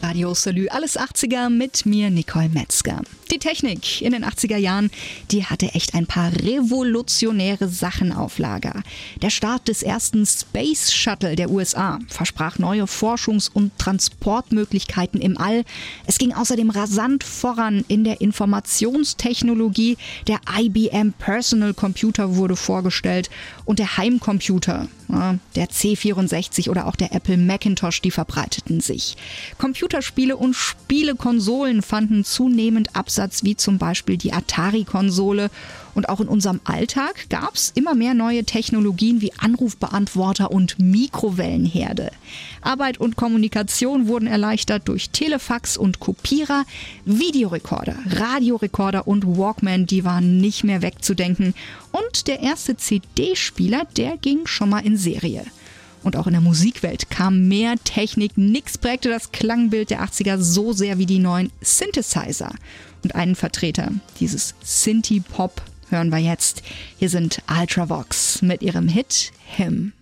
Radio Salü, alles 80er mit mir, Nicole Metzger. Die Technik in den 80er Jahren, die hatte echt ein paar revolutionäre Sachen auf Lager. Der Start des ersten Space Shuttle der USA versprach neue Forschungs- und Transportmöglichkeiten im All. Es ging außerdem rasant voran in der Informationstechnologie. Der IBM Personal Computer wurde vorgestellt und der Heimcomputer, der C64 oder auch der Apple Macintosh, die verbreiteten sich. Computerspiele und Spielekonsolen fanden zunehmend Absatz, wie zum Beispiel die Atari-Konsole. Und auch in unserem Alltag gab es immer mehr neue Technologien wie Anrufbeantworter und Mikrowellenherde. Arbeit und Kommunikation wurden erleichtert durch Telefax und Kopierer. Videorekorder, Radiorekorder und Walkman, die waren nicht mehr wegzudenken. Und der erste CD-Spieler, der ging schon mal in Serie. Und auch in der Musikwelt kam mehr Technik. Nix prägte das Klangbild der 80er so sehr wie die neuen Synthesizer. Und einen Vertreter dieses Synthie-Pop hören wir jetzt. Hier sind Ultravox mit ihrem Hit Him.